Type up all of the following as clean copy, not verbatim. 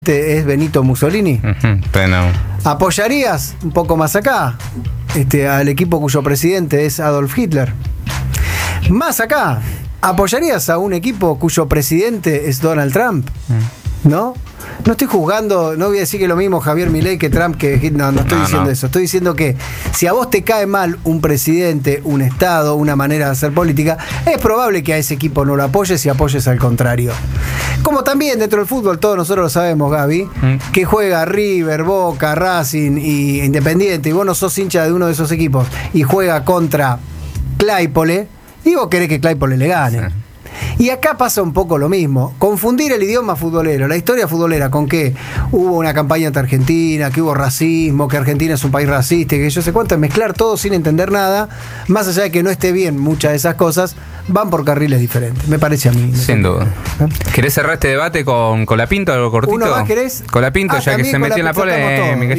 es Benito Mussolini. Bueno. ¿Apoyarías un poco más acá al equipo cuyo presidente es Adolf Hitler? Más acá, ¿apoyarías a un equipo cuyo presidente es Donald Trump? ¿No? No estoy juzgando, no voy a decir que lo mismo Javier Milei que Trump, que Hitler, no estoy diciendo eso. Estoy diciendo que si a vos te cae mal un presidente, un estado, una manera de hacer política, es probable que a ese equipo no lo apoyes y apoyes al contrario. Como también dentro del fútbol, todos nosotros lo sabemos, Gaby, que juega River, Boca, Racing y Independiente, y vos no sos hincha de uno de esos equipos, y juega contra Claypole, y vos querés que Claypole le gane. Sí. Y acá pasa un poco lo mismo. Confundir el idioma futbolero, la historia futbolera, con que hubo una campaña ante Argentina, que hubo racismo, que Argentina es un país racista, que yo sé cuánto, mezclar todo sin entender nada, más allá de que no esté bien muchas de esas cosas, van por carriles diferentes, me parece a mí. Sin duda. ¿Querés cerrar este debate con Colapinto, algo cortito? ¿Uno más querés? Colapinto, ya que se metió en la polémica,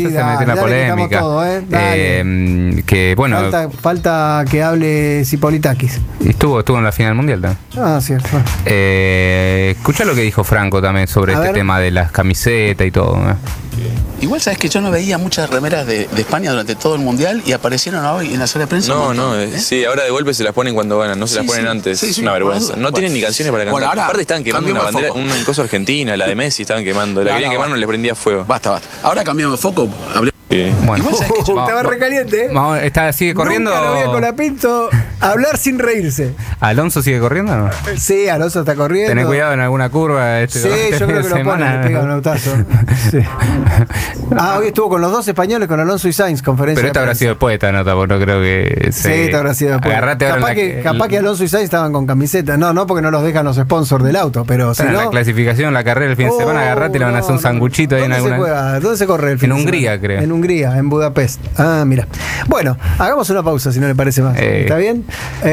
que bueno. Falta que hable Cipolitakis. Estuvo en la final mundial también. Ah, cierto. Escuchá lo que dijo Franco también sobre este tema de las camisetas y todo. Igual sabes que yo no veía muchas remeras de España durante todo el mundial y aparecieron hoy en la sala de prensa. Sí, ahora de golpe se las ponen cuando ganan, no se las ponen antes. Es una vergüenza. No tienen ni canciones para cantar. Ahora, aparte estaban quemando una bandera, una cosa argentina, la de Messi estaban quemando. La querían quemar, no les prendía fuego. Basta. Ahora cambiamos de foco. Bueno, estaba recaliente, ¿sigue corriendo? Nunca lo vi con la Pinto hablar sin reírse. ¿Alonso sigue corriendo o no? Sí, Alonso está corriendo. ¿Tenés cuidado en alguna curva? Sí, yo creo que lo pone, le pega un autazo. Sí. Hoy estuvo con los dos españoles, con Alonso y Sainz, conferencia. Pero esta habrá sido después de esta nota, porque no creo que sí, esta habrá sido después. Capaz que Alonso y Sainz estaban con camiseta. No porque no los dejan los sponsors del auto, pero si no... la clasificación, la carrera el fin de semana, agarrate y le van a hacer un sanguchito ahí en alguna... ¿Dónde se corre el fin de semana? En Hungría, creo. En Hungría, en Budapest. Mira. Bueno, hagamos una pausa si no le parece más. ¿Está bien?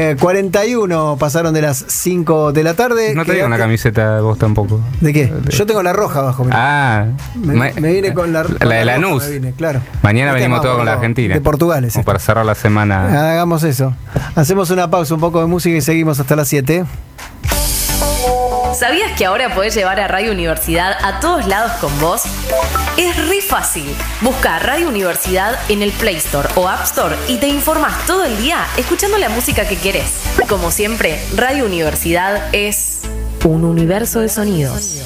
41 pasaron de las 5 de la tarde. No te digo una camiseta vos tampoco. ¿De qué? Yo tengo la roja abajo. Me vine con la de Lanús. Claro. Mañana venimos todos con la Argentina. De Portugal. Para cerrar la semana. Hagamos eso. Hacemos una pausa, un poco de música y seguimos hasta las 7. ¿Sabías que ahora podés llevar a Radio Universidad a todos lados con vos? Es re fácil. Busca Radio Universidad en el Play Store o App Store y te informás todo el día escuchando la música que querés. Como siempre, Radio Universidad es un universo de sonidos.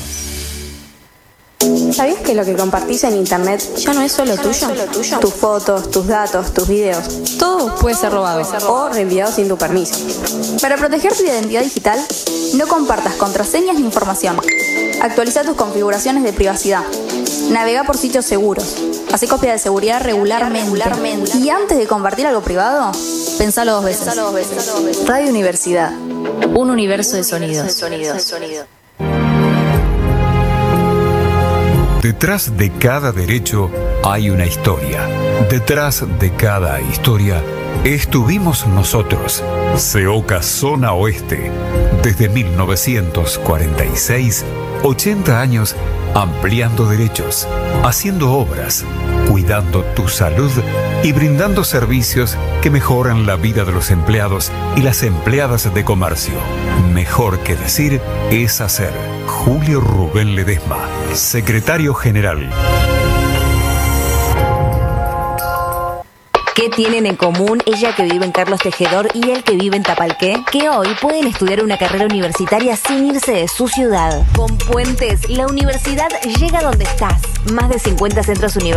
¿Sabías que lo que compartís en internet ya no es solo tuyo? Tus fotos, tus datos, tus videos, todo puede ser robado o reenviado sin tu permiso. Para proteger tu identidad digital, no compartas contraseñas ni información. Actualiza tus configuraciones de privacidad. Navega por sitios seguros. Hacé copia de seguridad regularmente. Y antes de compartir algo privado, pensalo dos veces. Radio Universidad, un universo de sonidos. Detrás de cada derecho hay una historia. Detrás de cada historia estuvimos nosotros. CEOCA Zona Oeste. Desde 1946, 80 años ampliando derechos, haciendo obras, cuidando tu salud y brindando servicios que mejoran la vida de los empleados y las empleadas de comercio. Mejor que decir es hacer. Julio Rubén Ledesma, secretario general. ¿Qué tienen en común ella que vive en Carlos Tejedor y él que vive en Tapalqué? Que hoy pueden estudiar una carrera universitaria sin irse de su ciudad. Con Puentes, la universidad llega donde estás. Más de 50 centros universitarios.